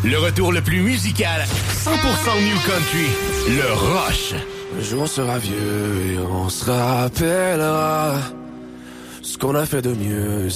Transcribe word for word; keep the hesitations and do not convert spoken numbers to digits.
Le retour le plus musical, cent pour cent New Country, le Rush. Un jour on sera vieux et on se rappellera ce qu'on a fait de mieux.